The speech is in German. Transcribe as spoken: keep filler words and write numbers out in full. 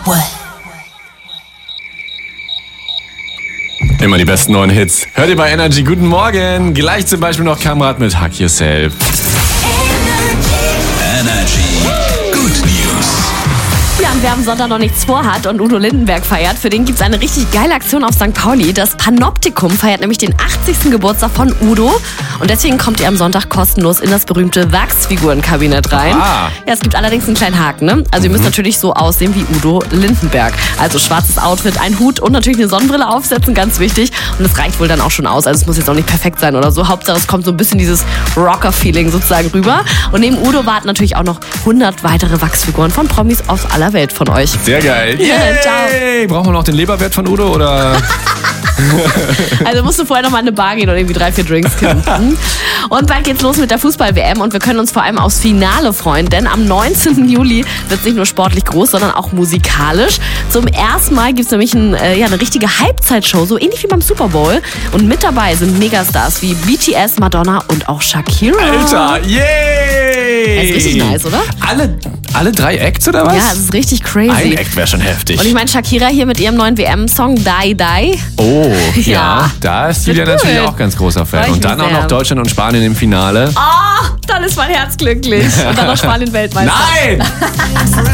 Immer die besten neuen Hits. Hört ihr bei Energy. Guten Morgen. Gleich zum Beispiel noch Kamrat mit Hug Yourself. Energy. Good News. Ja, und wer am Sonntag noch nichts vorhat und Udo Lindenberg feiert, für den gibt's eine richtig geile Aktion auf Sankt Pauli. Das Panoptikum feiert nämlich den achtzigsten Geburtstag von Udo. Und deswegen kommt ihr am Sonntag kostenlos in das berühmte Wachsfigurenkabinett rein. Ah. Ja, es gibt allerdings einen kleinen Haken, ne? Also ihr müsst natürlich so aussehen wie Udo Lindenberg. Also schwarzes Outfit, ein Hut und natürlich eine Sonnenbrille aufsetzen, ganz wichtig. Und das reicht wohl dann auch schon aus. Also es muss jetzt auch nicht perfekt sein oder so. Hauptsache es kommt so ein bisschen dieses Rocker-Feeling sozusagen rüber. Und neben Udo warten natürlich auch noch hundert weitere Wachsfiguren von Promis aus aller Welt von euch. Sehr geil. Yeah, Yay. ciao. Brauchen wir noch den Leberwert von Udo oder? Also musst du vorher noch mal in eine Bar gehen und irgendwie drei, vier Drinks kippen. Und bald geht's los mit der Fußball-W M und wir können uns vor allem aufs Finale freuen, denn am neunzehnten Juli wird es nicht nur sportlich groß, sondern auch musikalisch. Zum ersten Mal gibt's nämlich ein, äh, ja, eine richtige Halbzeitshow, so ähnlich wie beim Super Bowl. Und mit dabei sind Megastars wie B T S, Madonna und auch Shakira. Alter, yay! Das ist richtig nice, oder? Alle, alle drei Acts oder was? Ja, das ist richtig crazy. Ein Act wäre schon heftig. Und ich meine, Shakira hier mit ihrem neuen W M-Song Die Die. Oh, ja, Ja. da ist Wird Julia cool. natürlich auch ganz großer Freu Fan. ich Und dann mich auch sehr. noch Deutschland und Spanien im Finale. Oh, dann ist mein Herz glücklich. Und dann noch Spanien Weltmeister. Nein!